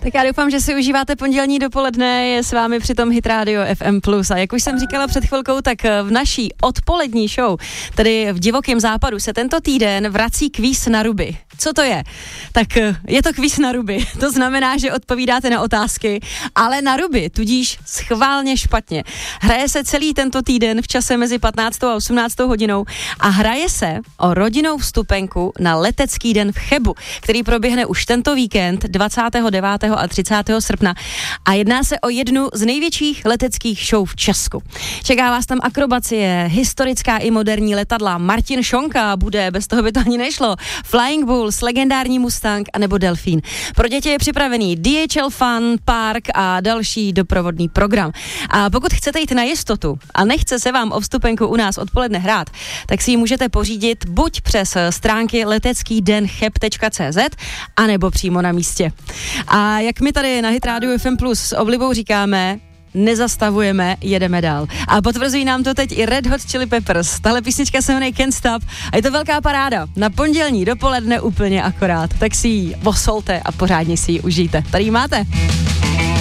Tak já doufám, že si užíváte pondělní dopoledne, je s vámi přitom Hit Radio FM+. A jak už jsem říkala před chvilkou, tak v naší odpolední show, tedy v Divokém západu, se tento týden vrací kvíz na ruby. Co to je? Tak je to kvíz na ruby. To znamená, že odpovídáte na otázky, ale na ruby, tudíž schválně špatně. Hraje se celý tento týden v čase mezi 15. a 18. hodinou a hraje se o rodinnou vstupenku na letecký den v Chebu, který proběhne už tento víkend 29. a 30. srpna a jedná se o jednu z největších leteckých show v Česku. Čeká vás tam akrobacie, historická i moderní letadla, Martin Šonka bude, bez toho by to ani nešlo, Flying Bulls, legendární Mustang a nebo Delfín. Pro děti je připravený DHL Fun, Park a další doprovodný program. A pokud chcete jít na jistotu a nechce se vám o vstupenku u nás odpoledne hrát, tak si ji můžete pořídit buď přes stránky leteckýdencheb.cz a nebo přímo na místě. A jak my tady na Hit Radio FM Plus s oblibou říkáme, nezastavujeme, jedeme dál. A potvrzují nám to teď i Red Hot Chili Peppers. Tahle písnička se jmenuje Can't Stop a je to velká paráda. Na pondělní dopoledne úplně akorát. Tak si ji vosolte a pořádně si ji užijte. Tady ji máte.